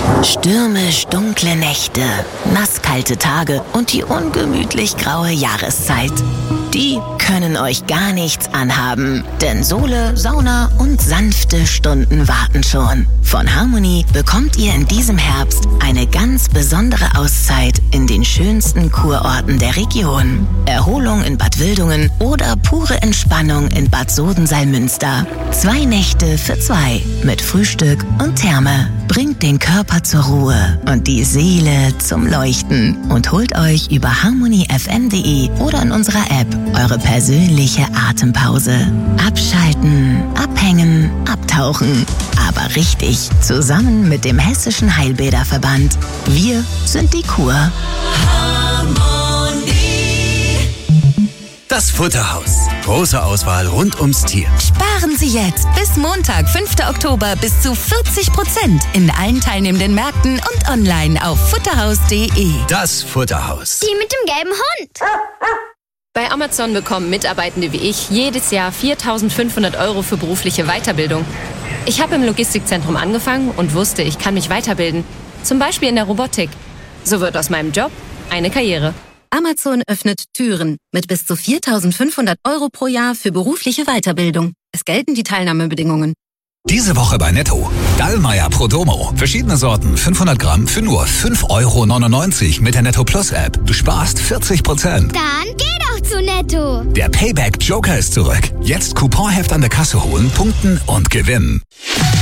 Stürmisch dunkle Nächte, nasskalte Tage und die ungemütlich graue Jahreszeit. Die können euch gar nichts anhaben, denn Sohle, Sauna und sanfte Stunden warten schon. Von Harmony bekommt ihr in diesem Herbst eine ganz besondere Auszeit in den schönsten Kurorten der Region. Erholung in Bad Wildungen oder pure Entspannung in Bad Sodensalmünster. 2 Nächte für 2 mit Frühstück und Therme. Bringt den Körper zur Ruhe und die Seele zum Leuchten und holt euch über harmonyfm.de oder in unserer App eure persönliche Atempause. Abschalten, abhängen, abtauchen. Aber richtig, zusammen mit dem Hessischen Heilbäderverband. Wir sind die Kur. Das Futterhaus. Große Auswahl rund ums Tier. Sparen Sie jetzt bis Montag, 5. Oktober bis zu 40% in allen teilnehmenden Märkten und online auf futterhaus.de. Das Futterhaus. Die mit dem gelben Hund. Bei Amazon bekommen Mitarbeitende wie ich jedes Jahr 4.500 € für berufliche Weiterbildung. Ich habe im Logistikzentrum angefangen und wusste, ich kann mich weiterbilden. Zum Beispiel in der Robotik. So wird aus meinem Job eine Karriere. Amazon öffnet Türen mit bis zu 4.500 € pro Jahr für berufliche Weiterbildung. Es gelten die Teilnahmebedingungen. Diese Woche bei Netto. Dallmayr Prodomo. Verschiedene Sorten, 500 Gramm für nur 5,99 € mit der Netto Plus App. Du sparst 40%. Dann geh doch zu Netto. Der Payback Joker ist zurück. Jetzt Couponheft an der Kasse holen, punkten und gewinnen.